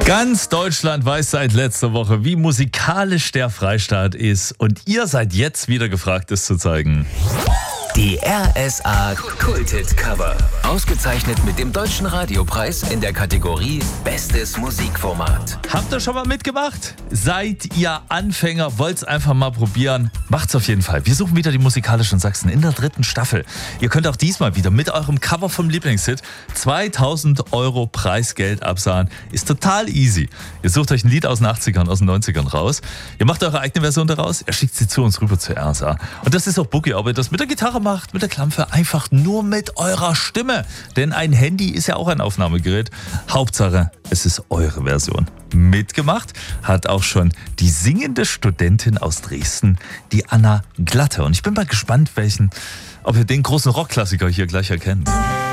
Ganz Deutschland weiß seit letzter Woche, wie musikalisch der Freistaat ist. Und ihr seid jetzt wieder gefragt, es zu zeigen. Die RSA Kulthit Cover. Ausgezeichnet mit dem Deutschen Radiopreis in der Kategorie Bestes Musikformat. Habt ihr schon mal mitgemacht? Seid ihr Anfänger? Wollt's einfach mal probieren? Macht's auf jeden Fall. Wir suchen wieder die musikalischen Sachsen in der 3. Staffel. Ihr könnt auch diesmal wieder mit eurem Cover vom Lieblingshit 2.000 € Preisgeld absahen. Ist total easy. Ihr sucht euch ein Lied aus den 80ern, aus den 90ern raus. Ihr macht eure eigene Version daraus. Ihr schickt sie zu uns rüber zur RSA. Und das ist auch Boogie, ob ihr das mit der Gitarre macht, mit der Klampfe, einfach nur mit eurer Stimme. Denn ein Handy ist ja auch ein Aufnahmegerät. Hauptsache, es ist eure Version. Mitgemacht hat auch schon die singende Studentin aus Dresden, die Anna Glatte. Und ich bin mal gespannt, ob ihr den großen Rockklassiker hier gleich erkennt.